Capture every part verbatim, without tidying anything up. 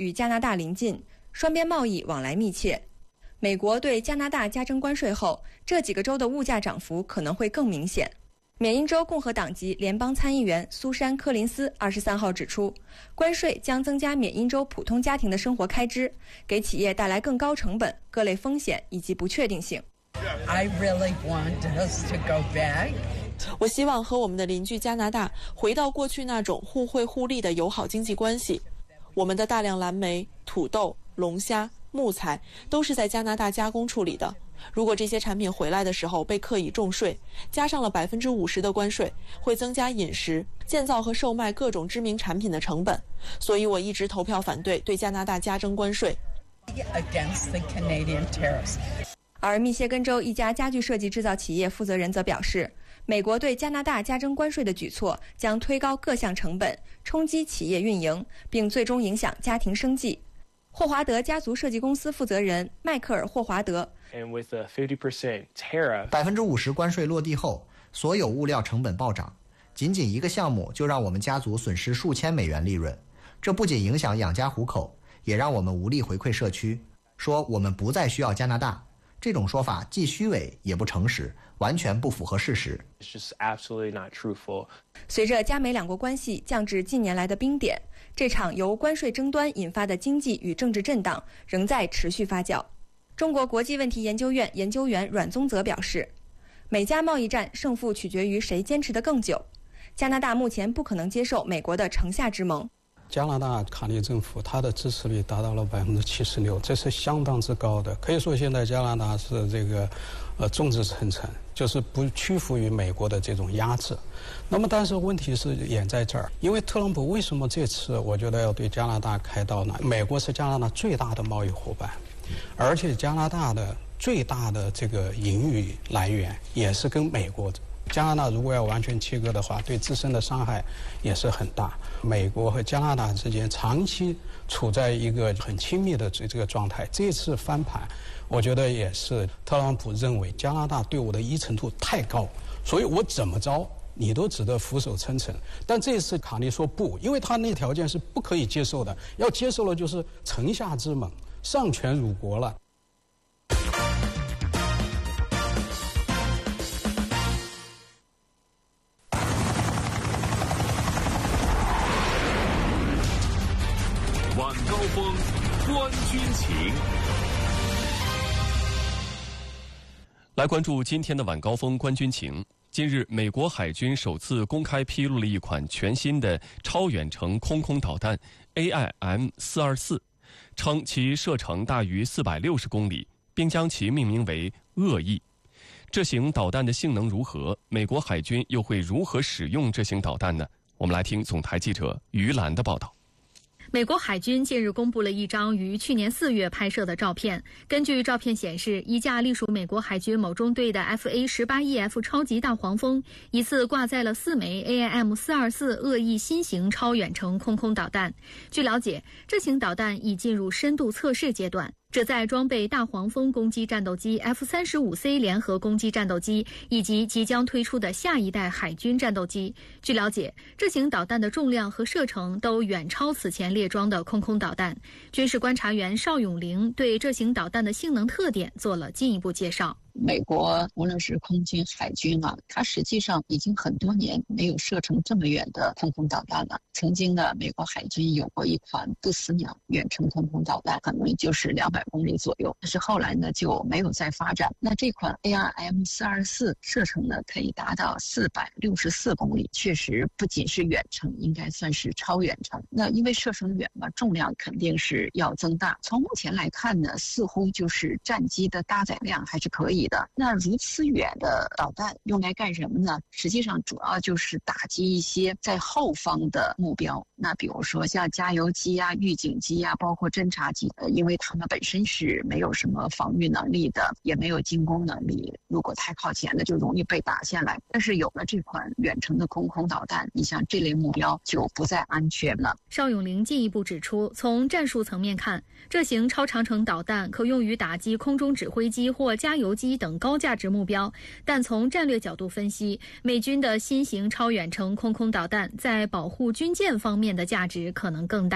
与加拿大邻近，双边贸易往来密切。美国对加拿大加征关税后，这几个州的物价涨幅可能会更明显。缅因州共和党籍联邦参议员苏珊·柯林斯二十三号指出，关税将增加缅因州普通家庭的生活开支，给企业带来更高成本、各类风险以及不确定性。 I really want us to go back. 我希望和我们的邻居加拿大回到过去那种互惠互利的友好经济关系。我们的大量蓝莓、土豆、龙虾、木材都是在加拿大加工处理的。如果这些产品回来的时候被刻意重税，加上了百分之五十的关税，会增加饮食、建造和售卖各种知名产品的成本。所以我一直投票反对对加拿大加征关税。 Against the Canadian tariffs. 而密歇根州一家家具设计制造企业负责人则表示，美国对加拿大加征关税的举措将推高各项成本，冲击企业运营，并最终影响家庭生计。霍华德家族设计公司负责人迈克尔·霍华德， 百分之五十关税落地后，所有物料成本暴涨，仅仅一个项目就让我们家族损失数千美元利润。这不仅影响养家糊口，也让我们无力回馈社区，说我们不再需要加拿大。这种说法既虚伪也不诚实，完全不符合事实。 随着加美两国关系降至近年来的冰点，这场由关税争端引发的经济与政治震荡仍在持续发酵。中国国际问题研究院研究员阮宗泽表示，美加贸易战胜负取决于谁坚持得更久。加拿大目前不可能接受美国的城下之盟。 加拿大卡利政府它的支持率达到了百分之七十六，这是相当之高的。可以说现在加拿大是这个呃众志成城，就是不屈服于美国的这种压制。那么但是问题是也在这儿，因为特朗普为什么这次我觉得要对加拿大开刀呢？美国是加拿大最大的贸易伙伴，而且加拿大的最大的这个盈余来源也是跟美国。加拿大如果要完全切割的话，对自身的伤害也是很大。美国和加拿大之间长期处在一个很亲密的这这个状态，这次翻盘，我觉得也是特朗普认为加拿大对我的依存度太高，所以我怎么着你都只得俯首称臣。但这次卡利说不，因为他那条件是不可以接受的，要接受了就是城下之盟，丧权辱国了。 晚高峰，观军情。 来关注今天的晚高峰观军情。近日，美国海军首次公开披露了一款全新的超远程空空导弹 A I M 四二四，称其射程大于四百六十公里，并将其命名为恶意。这型导弹的性能如何？美国海军又会如何使用这型导弹呢？我们来听总台记者于兰的报道。 美国海军近日公布了一张于去年四月拍摄的照片。根据照片显示，一架隶属美国海军某中队的 F A 十八 E F 超级大黄蜂疑似挂载了四枚 A I M 四二四恶意新型超远程空空导弹。据了解，这型导弹已进入深度测试阶段，旨在装备大黄蜂攻击战斗机 F 三十五 C 联合攻击战斗机以及即将推出的下一代海军战斗机。据了解，这型导弹的重量和射程都远超此前列装的空空导弹。军事观察员邵永玲对这型导弹的性能特点做了进一步介绍。 美国无论是空军、海军啊，它实际上已经很多年没有射程这么远的空空导弹了。曾经呢，美国海军有过一款不死鸟远程空空导弹，可能就是两百公里左右，但是后来呢就没有再发展。那这款 A I M 四二四射程呢可以达到四百六十四公里，确实不仅是远程，应该算是超远程。那因为射程远嘛，重量肯定是要增大。从目前来看呢，似乎就是战机的搭载量还是可以的。那如此远的导弹用来干什么呢？实际上主要就是打击一些在后方的目标。那比如说像加油机啊、预警机啊，包括侦察机，呃，因为它们本身是没有什么防御能力的，也没有进攻能力，如果太靠前了就容易被打下来。但是有了这款远程的空空导弹，你像这类目标就不再安全了。 邵永玲进一步指出，从战术层面看，这型超长程导弹可用于打击空中指挥机或加油机等高价值目标，但从战略角度分析，美军的新型超远程空空导弹在保护军舰方面的价值可能更大。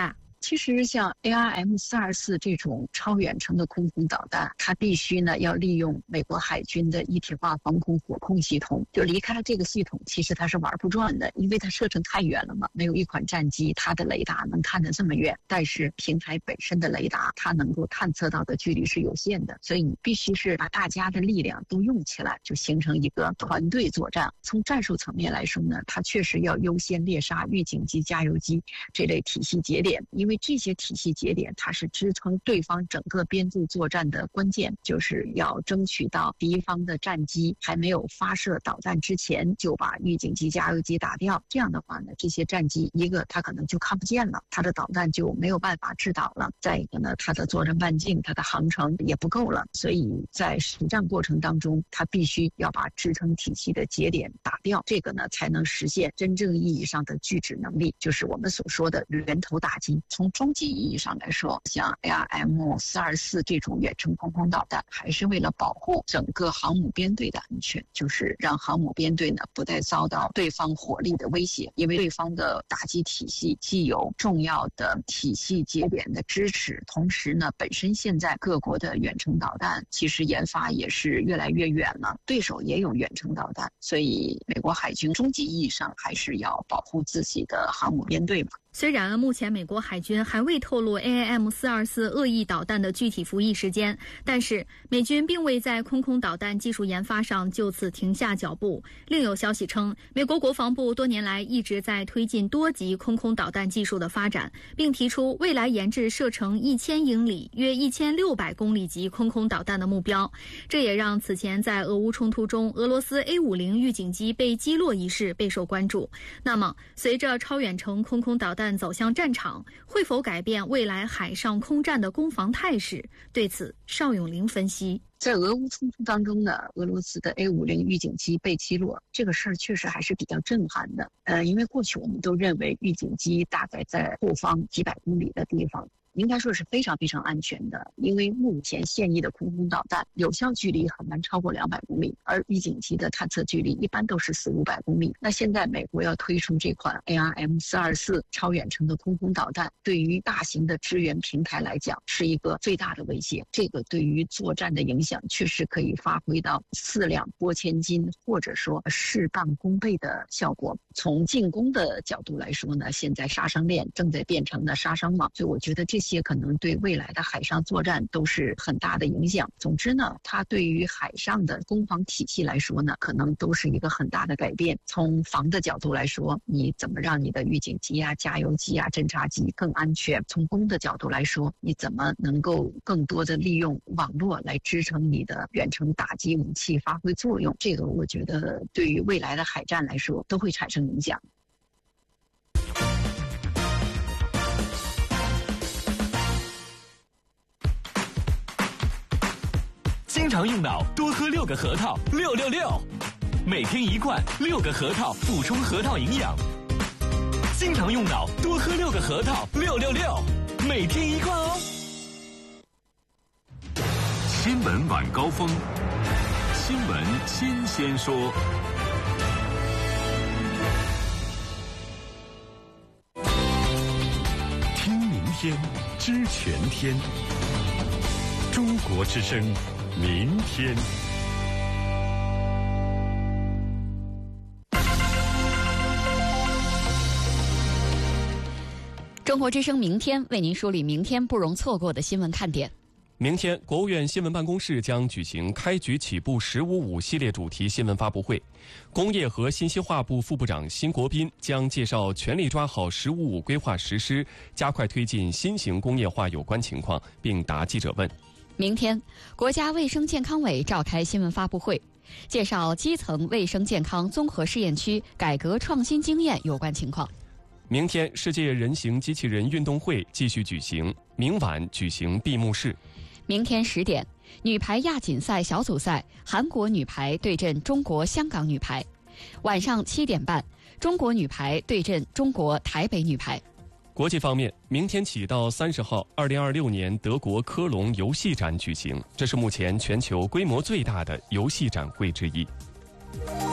其实像 A R M 四二四这种超远程的空空导弹，它必须呢要利用美国海军的一体化防空火控系统。就离开了这个系统，其实它是玩不转的，因为它射程太远了嘛。没有一款战机它的雷达能看得这么远，但是平台本身的雷达它能够探测到的距离是有限的，所以你必须是把大家的力量都用起来，就形成一个团队作战。从战术层面来说呢，它确实要优先猎杀预警机、加油机这类体系节点，因为这些体系节点它是支撑对方整个编队作战的关键，就是要争取到敌方的战机还没有发射导弹之前就把预警机、加油机打掉。这样的话呢，这些战机一个它可能就看不见了，它的导弹就没有办法制导了；再一个呢，它的作战半径、它的航程也不够了。所以在实战过程当中，它必须要把支撑体系的节点打掉，这个呢才能实现真正意义上的拒止能力，就是我们所说的源头打击。从终极意义上来说，像 A R M 四二四这种远程空空导弹，还是为了保护整个航母编队的安全，就是让航母编队呢不再遭到对方火力的威胁，因为对方的打击体系既有重要的体系节点的支持，同时呢，本身现在各国的远程导弹其实研发也是越来越远了，对手也有远程导弹，所以美国海军终极意义上还是要保护自己的航母编队嘛。 虽然目前美国海军还未透露 A I M 四二四恶意导弹的具体服役时间，但是美军并未在空空导弹技术研发上就此停下脚步。另有消息称，美国国防部多年来一直在推进多级空空导弹技术的发展，并提出未来研制射程一千英里约一千六百公里级空空导弹的目标。这也让此前在俄乌冲突中俄罗斯 A 五十 预警机被击落一事备受关注。那么随着超远程空空导弹走向战场，会否改变未来海上空战的攻防态势？对此，邵永林分析。 在俄乌冲突当中呢，俄罗斯的 A 五十 预警机被击落，这个事儿确实还是比较震撼的。呃，因为过去我们都认为预警机大概在后方几百公里的地方，应该说是非常非常安全的，因为目前现役的空空导弹有效距离很难超过两百公里，而预警机的探测距离一般都是四五百公里。那现在美国要推出这款 A R M 四二四超远程的空空导弹，对于大型的支援平台来讲是一个最大的威胁。这个对于作战的影响确实可以发挥到四两拨千斤，或者说事半功倍的效果。从进攻的角度来说呢，现在杀伤链正在变成了杀伤网，所以我觉得这些可能对未来的海上作战都是很大的影响。总之呢，它对于海上的攻防体系来说呢，可能都是一个很大的改变。从防的角度来说，你怎么让你的预警机啊、加油机啊、侦察机更安全；从攻的角度来说，你怎么能够更多的利用网络来支撑你的远程打击武器发挥作用。这个我觉得对于未来的海战来说都会产生影响。 经常用脑，多喝六个核桃，六六六，每天一罐，六个核桃补充核桃营养。经常用脑，多喝六个核桃，六六六，每天一罐哦。 新闻晚高峰，新闻新鲜说。听明天，知全天。中国之声，明天。 中国之声明天为您梳理明天不容错过的新闻看点。 明天，国务院新闻办公室将举行开局起步“十五五”系列主题新闻发布会。工业和信息化部副部长辛国斌将介绍全力抓好“十五五”规划实施、加快推进新型工业化有关情况，并答记者问。 明天，国家卫生健康委召开新闻发布会，介绍基层卫生健康综合试验区改革创新经验有关情况。 明天，世界人形机器人运动会继续举行，明晚举行闭幕式。 明天十点，女排亚锦赛小组赛，韩国女排对阵中国香港女排。晚上七点半，中国女排对阵中国台北女排。 国际方面，明天起到三十号，二零二六年德国科隆游戏展举行，这是目前全球规模最大的游戏展会之一。